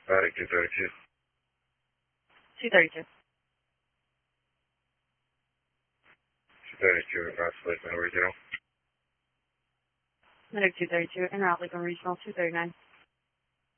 Static 232. 232. 232, across Lake Mineral 0. Medic 232, en route Lakeland Regional 239.